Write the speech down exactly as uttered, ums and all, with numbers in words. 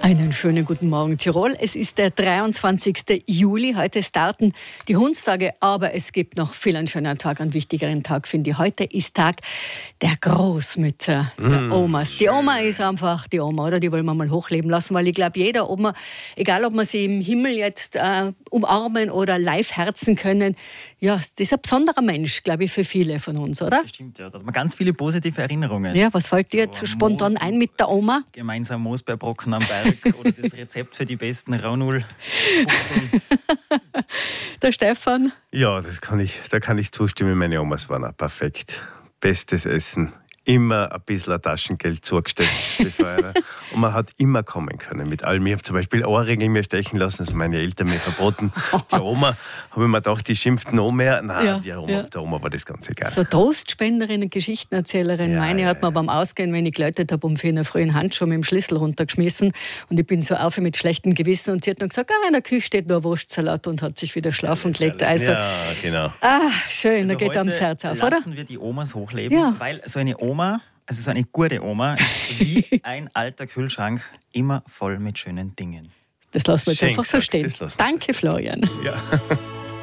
Einen schönen guten Morgen, Tirol. Es ist der dreiundzwanzigste Juli. Heute starten die Hundstage, aber es gibt noch viel einen schönen Tag, einen wichtigeren Tag, finde ich. Heute ist Tag der Großmütter, der Mm, Omas. Die Oma ist einfach die Oma, oder? Die wollen wir mal hochleben lassen, weil ich glaube, jeder Oma, egal ob wir sie im Himmel jetzt äh, umarmen oder live herzen können, ja, das ist ein besonderer Mensch, glaube ich, für viele von uns, oder? Das stimmt, ja. Da hat man ganz viele positive Erinnerungen. Ja, was fällt dir So, jetzt spontan ein mit der Oma? Gemeinsam Moosbeerbrocken am Berg oder das Rezept für die besten Raunul. Der Stefan? Ja, das kann ich, da kann ich zustimmen. Meine Omas waren auch perfekt. Bestes Essen. Immer ein bisschen ein Taschengeld zugestellt. Das war eine. Und man hat immer kommen können mit allem. Ich habe zum Beispiel Ohrringe mir stechen lassen, das haben meine Eltern mir verboten. Die Oma, habe ich mir gedacht, die schimpft noch mehr. Nein, Ja, die Oma, ja. der Oma war das ganz egal. So Trostspenderin und Geschichtenerzählerin. Ja, Meine ja, hat mir beim Ausgehen, wenn ich geläutet habe, um vier in der Früh einen Handschuh mit dem Schlüssel runtergeschmissen. Und ich bin so auf mit schlechtem Gewissen. Und sie hat dann gesagt, ah, in der Küche steht nur ein Wurstsalat, und hat sich wieder schlafen gelegt. Also, Ja, genau. ah, schön, da Also geht einem das heute Herz auf, oder? lassen wir die Omas hochleben, Ja. weil so eine Oma, also so eine gute Oma, ist wie ein alter Kühlschrank, immer voll mit schönen Dingen. Das lassen wir jetzt Schön einfach so gesagt, stehen. das lassen wir so Danke, Florian. Ja.